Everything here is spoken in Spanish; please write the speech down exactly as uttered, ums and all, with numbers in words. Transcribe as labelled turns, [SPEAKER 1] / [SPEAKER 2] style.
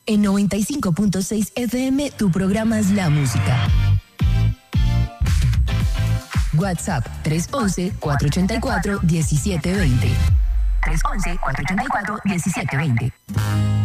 [SPEAKER 1] En noventa y cinco punto seis F M, tu programa es la música. WhatsApp tres once, cuatro ochenta y cuatro, diecisiete veinte. tres once, cuatro ochenta y cuatro, diecisiete veinte.